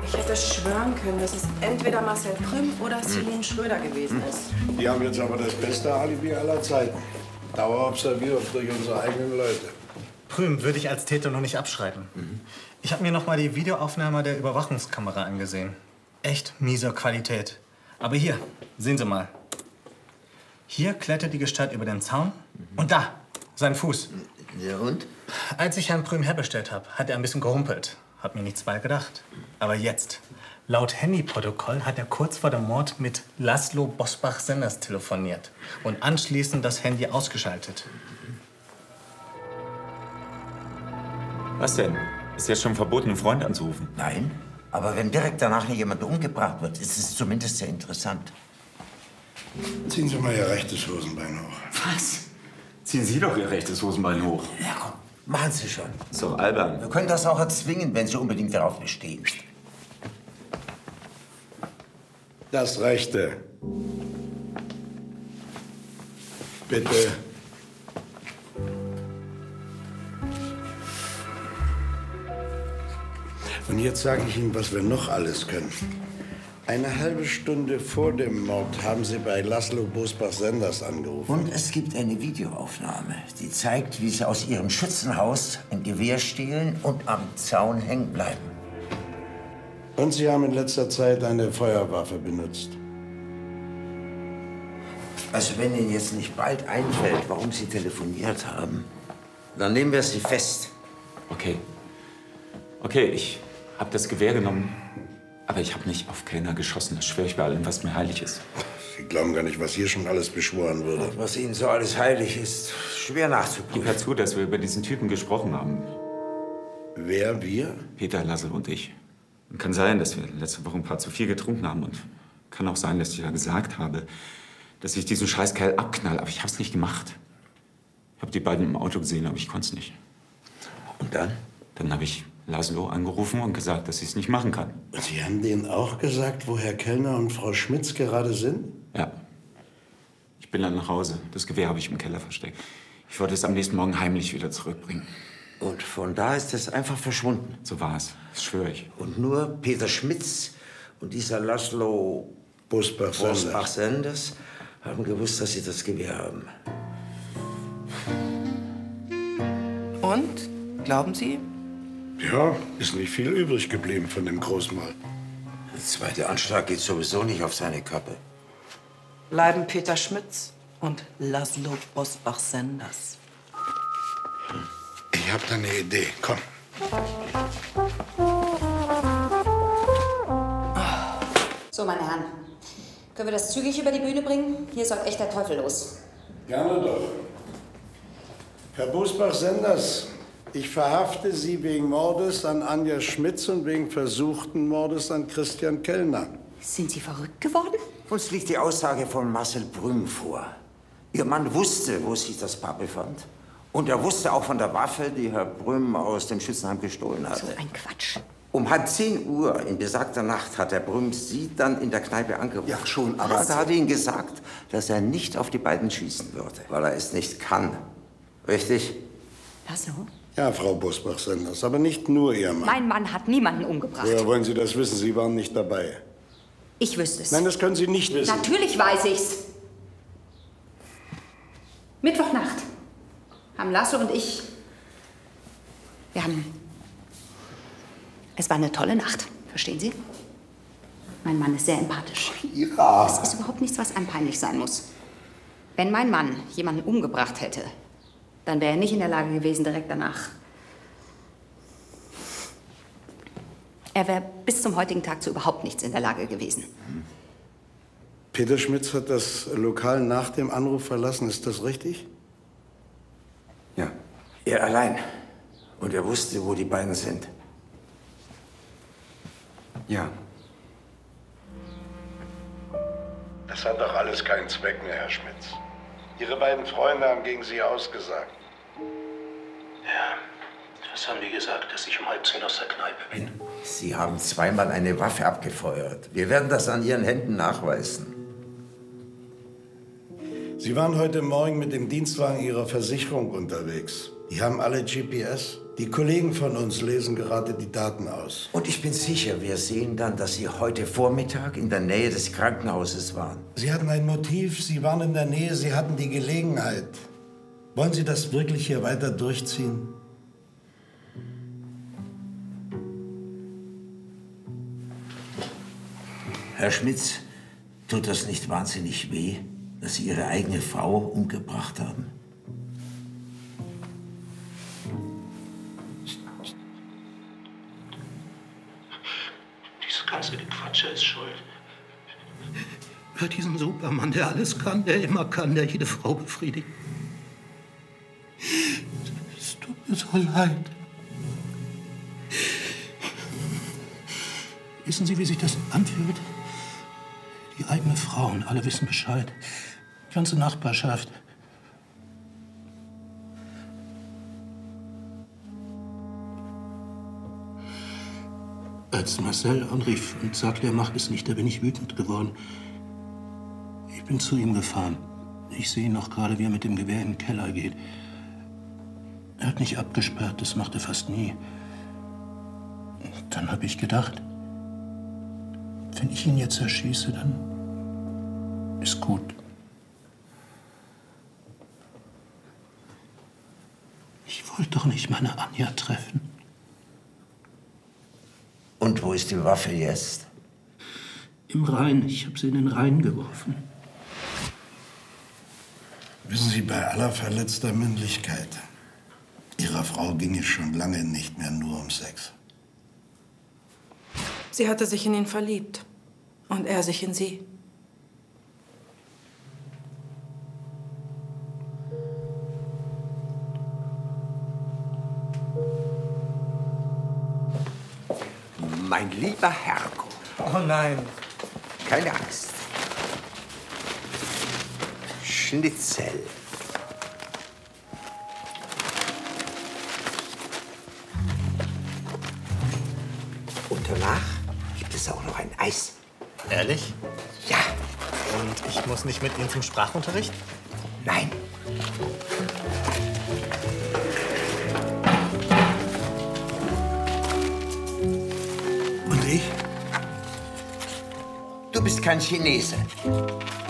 Ich hätte schwören können, dass es entweder Marcel Prüm oder Celine Schröder gewesen ist. Die haben jetzt aber das beste Alibi aller Zeiten. Dauerobserviert durch unsere eigenen Leute. Prüm würde ich als Täter noch nicht abschreiben. Ich habe mir noch mal die Videoaufnahme der Überwachungskamera angesehen. Echt miese Qualität. Aber hier, sehen Sie mal. Hier klettert die Gestalt über den Zaun. Und da, sein Fuß. Ja, und? Als ich Herrn Prüm herbestellt habe, hat er ein bisschen gerumpelt. Hab mir nichts bei gedacht. Aber jetzt, laut Handyprotokoll, hat er kurz vor dem Mord mit Laszlo Bosbach-Senders telefoniert. Und anschließend das Handy ausgeschaltet. Was denn? Ist jetzt schon verboten, einen Freund anzurufen? Nein. Aber wenn direkt danach nicht jemand umgebracht wird, ist es zumindest sehr interessant. Ziehen Sie mal Ihr rechtes Hosenbein hoch. Was? Ziehen Sie doch Ihr rechtes Hosenbein hoch. Ja, komm, machen Sie schon. Ist doch albern. Wir können das auch erzwingen, wenn Sie unbedingt darauf bestehen. Das Rechte. Bitte. Und jetzt sage ich Ihnen, was wir noch alles können. Eine halbe Stunde vor dem Mord haben Sie bei Laszlo Bosbach-Senders angerufen. Und es gibt eine Videoaufnahme, die zeigt, wie Sie aus Ihrem Schützenhaus ein Gewehr stehlen und am Zaun hängen bleiben. Und Sie haben in letzter Zeit eine Feuerwaffe benutzt. Also wenn Ihnen jetzt nicht bald einfällt, warum Sie telefoniert haben, dann nehmen wir Sie fest. Okay. Okay, ich habe das Gewehr genommen. Aber ich habe nicht auf Kellner geschossen. Das schwöre ich bei allem, was mir heilig ist. Sie glauben gar nicht, was hier schon alles beschworen würde. Und was Ihnen so alles heilig ist, schwer nachzuprüfen. Gib her zu, dass wir über diesen Typen gesprochen haben. Wer, wir? Peter, Lassel und ich. Und kann sein, dass wir letzte Woche ein paar zu viel getrunken haben. Und kann auch sein, dass ich ja gesagt habe, dass ich diesen Scheißkerl abknall. Aber ich habe es nicht gemacht. Ich habe die beiden im Auto gesehen, aber ich konnte es nicht. Und dann? Dann habe ich Laszlo angerufen und gesagt, dass ich es nicht machen kann. Sie haben denen auch gesagt, wo Herr Kellner und Frau Schmitz gerade sind? Ja. Ich bin dann nach Hause. Das Gewehr habe ich im Keller versteckt. Ich wollte es am nächsten Morgen heimlich wieder zurückbringen. Und von da ist es einfach verschwunden? So war es. Das schwöre ich. Und nur Peter Schmitz und dieser Laszlo Bosbach-Senders haben gewusst, dass sie das Gewehr haben. Und? Glauben Sie? Ja, ist nicht viel übrig geblieben von dem Großmal. Der zweite Anschlag geht sowieso nicht auf seine Kappe. Bleiben Peter Schmitz und Laszlo Bosbach-Senders. Ich habe da eine Idee. Komm. So, meine Herren, können wir das zügig über die Bühne bringen? Hier ist heute echt der Teufel los. Gerne doch. Herr Bosbach-Senders, ich verhafte Sie wegen Mordes an Anja Schmitz und wegen versuchten Mordes an Christian Kellner. Sind Sie verrückt geworden? Uns liegt die Aussage von Marcel Prüm vor. Ihr Mann wusste, wo sich das Paar befand. Und er wusste auch von der Waffe, die Herr Prüm aus dem Schützenheim gestohlen hatte. So ein Quatsch. Um 9:30 in besagter Nacht hat Herr Prüm Sie dann in der Kneipe angerufen. Ja, schon, aber er hat Ihnen gesagt, dass er nicht auf die beiden schießen würde, weil er es nicht kann. Richtig? Laszlo? Ja, Frau Bosbach-Senders, aber nicht nur Ihr Mann. Mein Mann hat niemanden umgebracht. Woher wollen Sie das wissen? Sie waren nicht dabei. Ich wüsste es. Nein, das können Sie nicht wissen. Natürlich weiß ich's. Mittwochnacht haben Lasse und ich... Es war eine tolle Nacht, verstehen Sie? Mein Mann ist sehr empathisch. Ja. Es ist überhaupt nichts, was einem peinlich sein muss. Wenn mein Mann jemanden umgebracht hätte, dann wäre er nicht in der Lage gewesen, direkt danach. Er wäre bis zum heutigen Tag zu überhaupt nichts in der Lage gewesen. Peter Schmitz hat das Lokal nach dem Anruf verlassen, ist das richtig? Ja. Er allein. Und er wusste, wo die beiden sind. Ja. Das hat doch alles keinen Zweck mehr, Herr Schmitz. Ihre beiden Freunde haben gegen Sie ausgesagt. Ja, was haben die gesagt, dass ich um 9:30 aus der Kneipe bin? Sie haben zweimal eine Waffe abgefeuert. Wir werden das an Ihren Händen nachweisen. Sie waren heute Morgen mit dem Dienstwagen Ihrer Versicherung unterwegs. Die haben alle GPS. Die Kollegen von uns lesen gerade die Daten aus. Und ich bin sicher, wir sehen dann, dass Sie heute Vormittag in der Nähe des Krankenhauses waren. Sie hatten ein Motiv, Sie waren in der Nähe, Sie hatten die Gelegenheit. Wollen Sie das wirklich hier weiter durchziehen? Herr Schmitz, tut das nicht wahnsinnig weh, dass Sie Ihre eigene Frau umgebracht haben? Diese ganze Gequatsche ist schuld. Über diesen Supermann, der alles kann, der immer kann, der jede Frau befriedigt. Es tut mir so leid. Wissen Sie, wie sich das anfühlt? Die eigene Frau und alle wissen Bescheid. Die ganze Nachbarschaft. Als Marcel anrief und sagte, er macht es nicht, da bin ich wütend geworden. Ich bin zu ihm gefahren. Ich sehe ihn noch gerade, wie er mit dem Gewehr in den Keller geht. Er hat nicht abgesperrt, das macht er fast nie. Dann habe ich gedacht, wenn ich ihn jetzt erschieße, dann ist gut. Ich wollte doch nicht meine Anja treffen. Und wo ist die Waffe jetzt? Im Rhein. Ich habe sie in den Rhein geworfen. Wissen Sie, bei aller verletzter Männlichkeit, Ihrer Frau ging es schon lange nicht mehr nur um Sex. Sie hatte sich in ihn verliebt und er sich in sie. Mein lieber Herko. Oh nein. Keine Angst. Schnitzel. Und danach gibt es auch noch ein Eis. Ehrlich? Ja. Und ich muss nicht mit Ihnen zum Sprachunterricht? Nein. Und ich? Du bist kein Chinese.